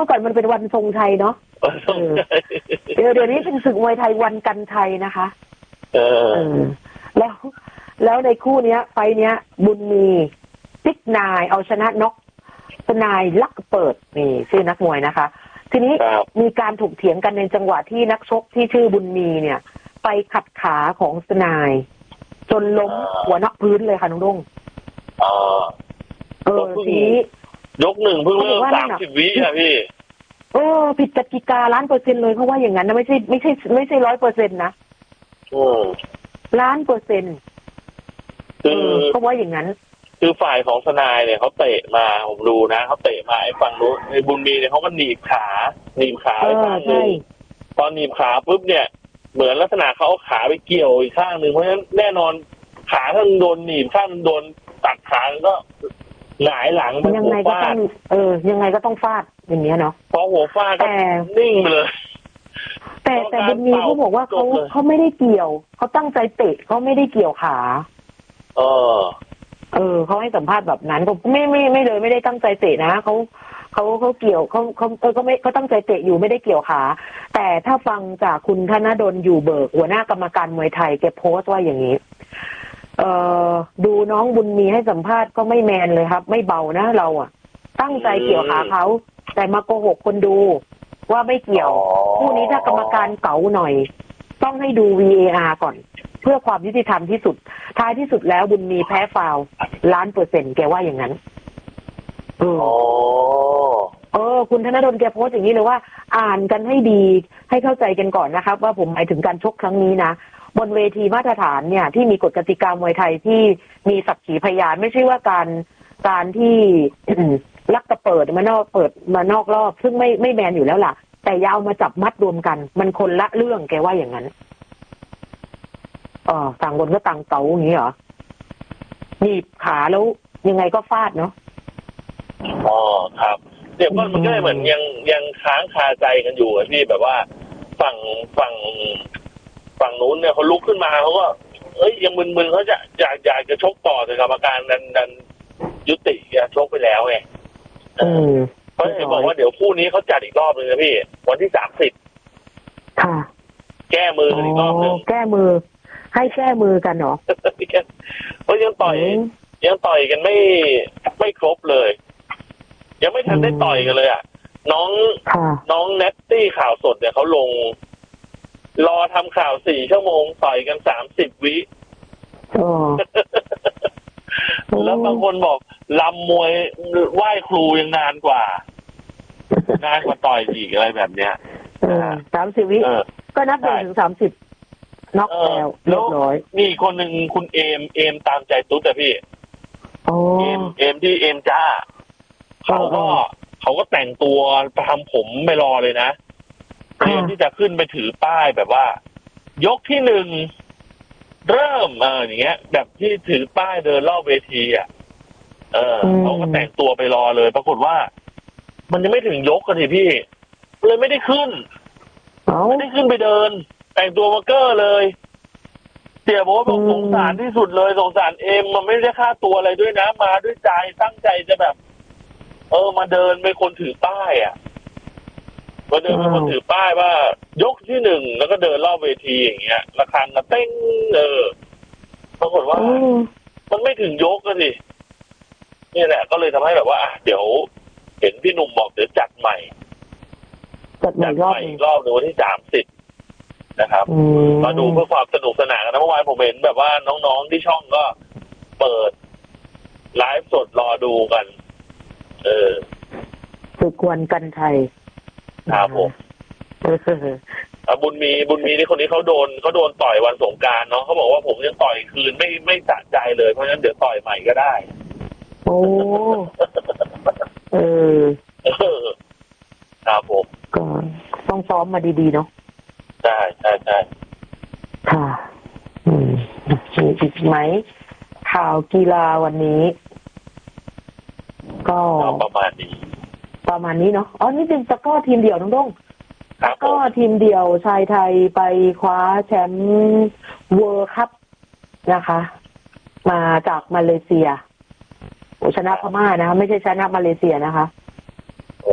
มื่อก่อนมันเป็นวันทรงชัยเนาะเดี๋ยวนี้เป็นศึกมวยไทยวันกันชัยนะคะแล้วในคู่เนี้ยไฟเนี้ยบุญมีติ๊กนายเอาชนะน็อกสนายลักเปิดนี่ชื่อนักมวยนะคะทีนี้มีการถกเถียงกันในจังหวะที่นักชกที่ชื่อบุญมีเนี่ยไปขัดขาของสนายจนล้มหัวนอกพื้นเลยค่ะน้องรุ่งทีนี้ยกหนึ่งเพิ่งเริ่ม30 วิอ่ะพี่ผิดกติกา100%เลยเพราะว่าอย่างนั้นนะไม่ใช่100%นะ100%เพราะว่าอย่างนั้นคือฝ่ายของสนายเนี่ยเขาเตะมาผมดูนะเขาเตะมาไอ้ฝั่งนู้นไอ้บุญมีเนี่ยเขาก็หนีบขาไอ้ข้างนึงตอนหนีบขาปุ๊บเนี่ยเหมือนลักษณะเขาเอาขาไปเกี่ยวอีกข้างนึงเพราะฉะนั้นแน่นอนขาถ้าโดนหนีบข้างโดนตัดขาก็หงายหลังไปหัวฟาดยังไงก็ต้องฟาดอย่างเงี้ยเนาะพอหัวฟาดก็นิ่งไปเลยแต่บุญมีเขาบอกว่าเขาไม่ได้เกี่ยวเขาตั้งใจเตะเขาไม่ได้เกี่ยวขาเขาให้สัมภาษณ์แบบนั้นก็ไม่เลยไม่ได้ตั้งใจเตะนะเขาเกี่ยวเขาตั้งใจเตะอยู่ไม่ได้เกี่ยวขาแต่ถ้าฟังจากคุณธนดลอยู่เบิกหัวหน้ากรรมการมวยไทยแกโพสต์ว่าอย่างนี้ดูน้องบุญมีให้สัมภาษณ์ก็ไม่แมนเลยครับไม่เบานะเราอ่ะตั้งใจเกี่ยวขาเขาแต่มาโกหกคนดูว่าไม่เกี่ยวคู่นี้ถ้ากรรมการเก๋าหน่อยต้องให้ดู VAR ก่อนเพื่อความยุติธรรมที่สุดท้ายที่สุดแล้วบุญมีแพ้ฟาวล์100%แกว่าอย่างนั้นคุณธนดลแกโพสต์อย่างนี้เลยว่าอ่านกันให้ดีให้เข้าใจกันก่อนนะครับว่าผมหมายถึงการชกครั้งนี้นะบนเวทีมาตรฐานเนี่ยที่มีกฎกติกามวยไทยที่มีสักขีพยานไม่ใช่ว่าการที่ ลักกระเปิดมานอกรอบซึ่งไม่แมนอยู่แล้วล่ะแต่ยาวมาจับมัดรวมกันมันคนละเรื่องแกว่าอย่างนั้นต่างคนก็ต่างเก๋าอย่างนี้เหรอหนีบขาแล้วยังไงก็ฟาดเนาะครับเดี๋ยวมันก็เหมือนยังค้างคาใจกันอยู่อะพี่แบบว่าฝั่งนู้นเนี่ยเขาลุกขึ้นมาเขาก็ยังมึนๆเขาอยากจะชกต่อแต่กรรมการดันยุติชกไปแล้วไงเขาจะบอกว่าเดี๋ยวคู่นี้เขาจัดอีกรอบนึงนะพี่วันที่30 ค่ะแก้มืออีกรอบนึงแก้มือให้แก้มือกันเหรอเพราะยังต่อยกันไม่ครบเลยยังไม่ทันได้ต่อยกันเลยอ่ะน้องเนตตี้ข่าวสดเนี่ยเขาลงรอทำข่าว4 ชั่วโมงต่อยกัน30 วิแล้วบางคนบอกลำมวยไหว้ครูยังนานกว่าต่อยอีกอะไรแบบเนี้ย 30 วิก็นับ1 ถึง 30น็อกแล้วเรียบร้อยมีคนหนึ่งคุณเอมตามใจตุ๊ดอะพี่เอมที่เอมจ้าเขาก็แต่งตัวทำผมไม่รอเลยนะเตรียมที่จะขึ้นไปถือป้ายแบบว่ายกที่1เริ่มอย่างเงี้ยแบบที่ถือป้ายเดินรอบเวทีอ่ะเขาก็แต่งตัวไปรอเลยปรากฏว่ามันยังไม่ถึงยกกันทีพี่เลยไม่ได้ขึ้นไปเดินแต่งตัวมาเกอร์เลยเสียโบ๊ทบอกสงสารที่สุดเลยสงสารเอ็มมันไม่ได้ค่าตัวอะไรด้วยนะมาด้วยใจตั้งใจจะแบบมาเดินเป็นคนถือป้ายอ่ะมาเดินเป็นคนถือป้ายว่ายกที่1แล้วก็เดินรอบเวทีอย่างเงี้ยระฆังก็เต้งปรากฏว่ามันไม่ถึงยกกันสินี่แหละก็เลยทำให้แบบว่าเดี๋ยวเห็นพี่หนุ่มบอกเดี๋ยวจัดใหม่อีกรอบในวันที่30นะครับมาดูเพื่อความสนุกสนานกันนะเมื่อวานผมเห็นแบบว่าน้องๆที่ช่องก็เปิดไลฟ์สดรอดูกันศึกวันกันไทยครับผมบุญมีนี่คนนี้เขาโดนต่อยวันสงกรานต์เนาะเขาบอกว่าผมยังต่อยคืนไม่สะใจเลยเพราะฉะนั้นเดี๋ยวต่อยใหม่ก็ได้โอ้ครับผมก็ต้องซ้อมมาดีๆเนาะใช่ค่ะอีกไหมข่าวกีฬาวันนี้ก็ประมาณนี้เนาะนี่เป็นตะกร้อทีมเดี่ยวน้องด้งตะกร้อทีมเดี่ยวชายไทยไปคว้าแชมป์เวิลด์คัพนะคะมาจากมาเลเซียชนะพม่านะคะไม่ใช่ชนะมาเลเซียนะคะ